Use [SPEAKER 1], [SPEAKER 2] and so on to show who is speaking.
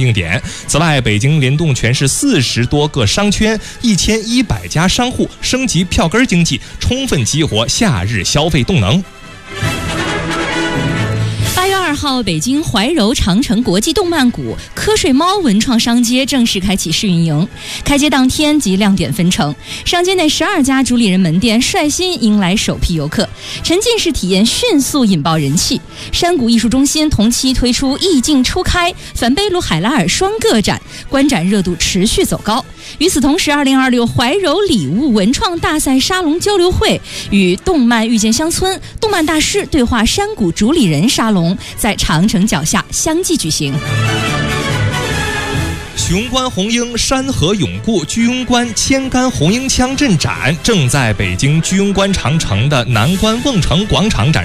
[SPEAKER 1] 映点。此外，北京联动全市40多个商圈，1100家商户升级票根经济，充分激活夏日消费动能。
[SPEAKER 2] 8月2号，北京怀柔长城国际动漫谷瞌睡猫文创商街正式开启试运营。开街当天即亮点纷呈，商街内12家主理人门店率先迎来首批游客，沉浸式体验迅速引爆人气。山谷艺术中心同期推出意境初开梵贝鲁海拉尔双个展，观展热度持续走高。与此同时，2026怀柔礼物文创大赛沙龙交流会与动漫遇见乡村动漫大师对话山谷主理人沙龙在长城脚下相继举行。
[SPEAKER 1] 雄关红缨山河永固居庸关千杆红缨枪阵展正在北京居庸关长城的南关瓮城广场展